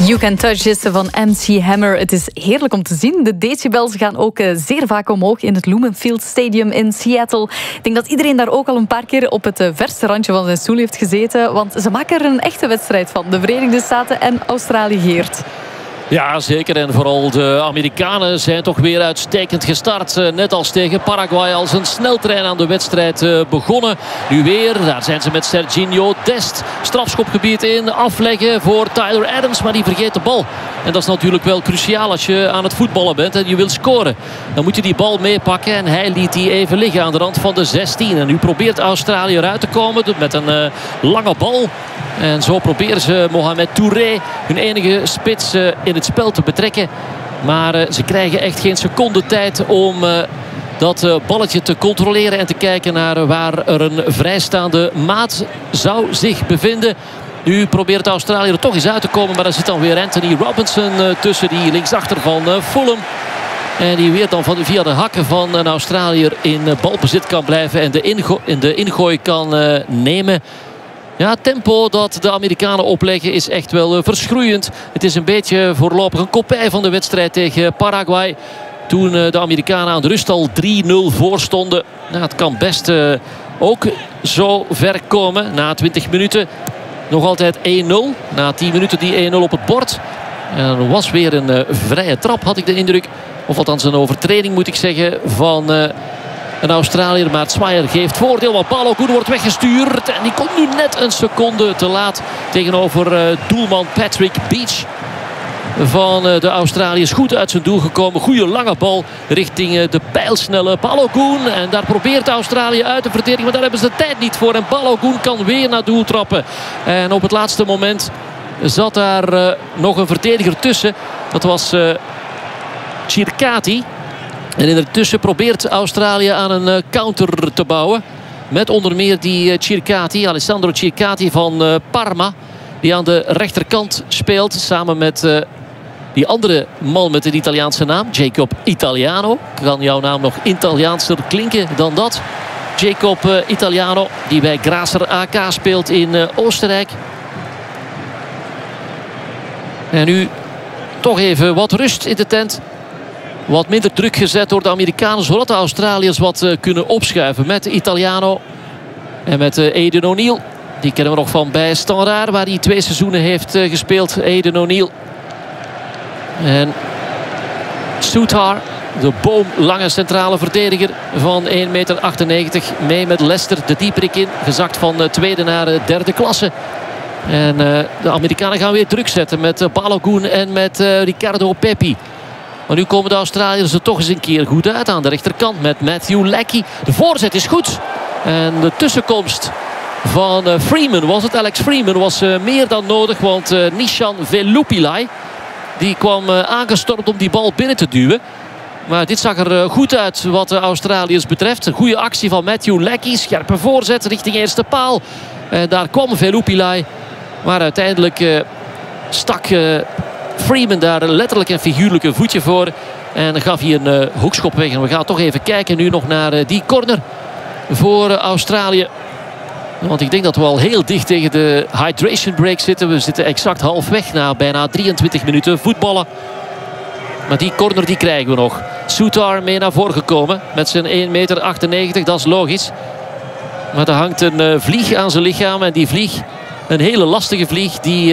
You Can Touch This van MC Hammer. Het is heerlijk om te zien. De decibels gaan ook zeer vaak omhoog in het Lumen Field Stadium in Seattle. Ik denk dat iedereen daar ook al een paar keer op het verste randje van zijn stoel heeft gezeten. Want ze maken er een echte wedstrijd van. De Verenigde Staten en Australië, Geert. Ja, zeker. En vooral de Amerikanen zijn toch weer uitstekend gestart. Net als tegen Paraguay, als een sneltrein aan de wedstrijd begonnen. Nu weer, daar zijn ze met Serginho Dest. Strafschopgebied in, afleggen voor Tyler Adams, maar die vergeet de bal. En dat is natuurlijk wel cruciaal als je aan het voetballen bent en je wilt scoren. Dan moet je die bal meepakken en hij liet die even liggen aan de rand van de 16. En nu probeert Australië eruit te komen met een lange bal. En zo proberen ze Mohamed Touré, hun enige spits, in het spel te betrekken. Maar ze krijgen echt geen seconde tijd om dat balletje te controleren en te kijken naar waar er een vrijstaande maat zou zich bevinden. Nu probeert Australië er toch eens uit te komen, maar daar zit dan weer Anthony Robinson tussen, die linksachter van Fulham. En die weer dan via de hakken van een Australiër in balbezit kan blijven en de ingooi kan nemen. Ja, het tempo dat de Amerikanen opleggen is echt wel verschroeiend. Het is een beetje voorlopig een kopij van de wedstrijd tegen Paraguay. Toen de Amerikanen aan de rust al 3-0 voor stonden. Nou, het kan best ook zo ver komen na 20 minuten. Nog altijd 1-0. Na 10 minuten die 1-0 op het bord. En er was weer een vrije trap, had ik de indruk. Of althans een overtreding, moet ik zeggen, van een Australiër. Maar Swire geeft voordeel, want Balogun wordt weggestuurd. En die komt nu net een seconde te laat tegenover doelman Patrick Beach van de Australiërs. Goed uit zijn doel gekomen. Goede lange bal richting de pijlsnelle Balogun. En daar probeert Australië uit te verdedigen. Maar daar hebben ze de tijd niet voor. En Balogun kan weer naar doel trappen. En op het laatste moment zat daar nog een verdediger tussen. Dat was Chircati. En intussen probeert Australië aan een counter te bouwen. Met onder meer die Chircati, Alessandro Chircati van Parma. Die aan de rechterkant speelt samen met die andere man met een Italiaanse naam. Jacob Italiano. Kan jouw naam nog Italiaanser klinken dan dat? Jacob Italiano, die bij Grazer AK speelt in Oostenrijk. En nu toch even wat rust in de tent. Wat minder druk gezet door de Amerikanen, zodat de Australiërs wat kunnen opschuiven met Italiano. En met Aiden O'Neill. Die kennen we nog van bij Standaard, waar hij 2 seizoenen heeft gespeeld. Aiden O'Neill. En Soutar, de boomlange centrale verdediger van 1,98 meter. Mee met Leicester de dieperik in. Gezakt van tweede naar derde klasse. En de Amerikanen gaan weer druk zetten met Balogun en met Ricardo Pepi. Maar nu komen de Australiërs er toch eens een keer goed uit aan de rechterkant met Matthew Leckie. De voorzet is goed. En de tussenkomst van Freeman, was het Alex Freeman, was meer dan nodig. Want Nishan Velupillai, die kwam aangestormd om die bal binnen te duwen. Maar dit zag er goed uit wat de Australiërs betreft. Een goede actie van Matthew Leckie. Scherpe voorzet richting eerste paal. En daar kwam Velupillai. Maar uiteindelijk stak Freeman daar letterlijk en figuurlijk een voetje voor. En gaf hij een hoekschop weg. En we gaan toch even kijken nu nog naar die corner voor Australië. Want ik denk dat we al heel dicht tegen de hydration break zitten. We zitten exact halfweg na bijna 23 minuten voetballen. Maar die corner die krijgen we nog. Soutar mee naar voren gekomen met zijn 1,98 meter. Dat is logisch. Maar er hangt een vlieg aan zijn lichaam. En die vlieg, een hele lastige vlieg, die